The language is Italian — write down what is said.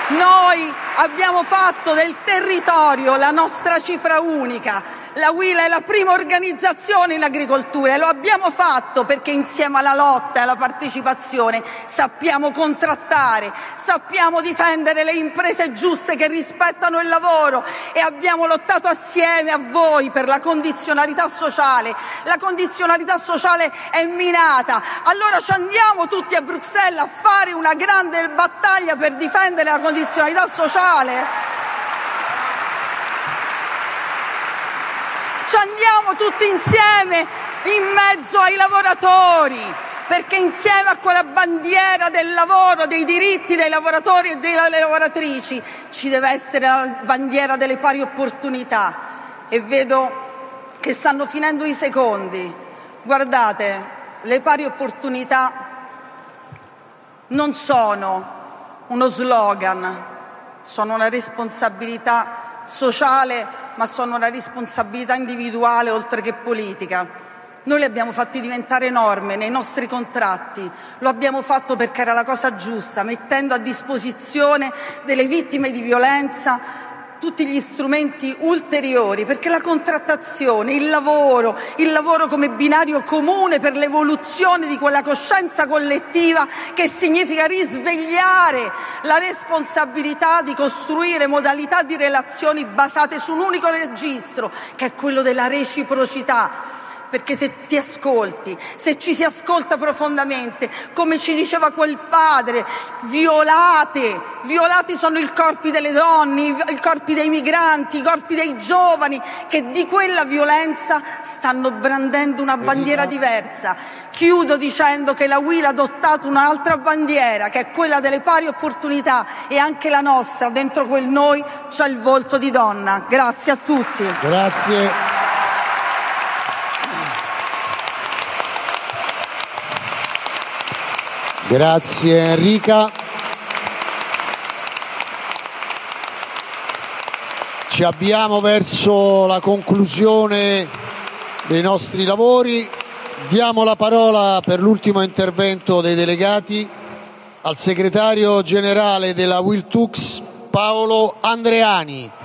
Noi abbiamo fatto del territorio la nostra cifra unica. La UIL è la prima organizzazione in agricoltura e lo abbiamo fatto perché insieme alla lotta e alla partecipazione sappiamo contrattare, sappiamo difendere le imprese giuste che rispettano il lavoro e abbiamo lottato assieme a voi per la condizionalità sociale. La condizionalità sociale è minata, allora ci andiamo tutti a Bruxelles a fare una grande battaglia per difendere la condizionalità sociale? Ci andiamo tutti insieme in mezzo ai lavoratori, perché insieme a quella bandiera del lavoro, dei diritti dei lavoratori e delle lavoratrici, ci deve essere la bandiera delle pari opportunità. E vedo che stanno finendo i secondi. Guardate, le pari opportunità non sono uno slogan, sono una responsabilità sociale, ma sono una responsabilità individuale oltre che politica. Noi li abbiamo fatti diventare norme nei nostri contratti, lo abbiamo fatto perché era la cosa giusta, mettendo a disposizione delle vittime di violenza tutti gli strumenti ulteriori, perché la contrattazione, il lavoro come binario comune per l'evoluzione di quella coscienza collettiva che significa risvegliare la responsabilità di costruire modalità di relazioni basate su un unico registro, che è quello della reciprocità. Perché se ti ascolti, se ci si ascolta profondamente, come ci diceva quel padre, violati sono i corpi delle donne, i corpi dei migranti, i corpi dei giovani, che di quella violenza stanno brandendo una bandiera diversa. Chiudo dicendo che la UIL ha adottato un'altra bandiera, che è quella delle pari opportunità, e anche la nostra, dentro quel noi, c'è il volto di donna. Grazie a tutti. Grazie. Grazie Enrica. Ci avviamo verso la conclusione dei nostri lavori. Diamo la parola per l'ultimo intervento dei delegati al segretario generale della UIL TUCS, Paolo Andreani.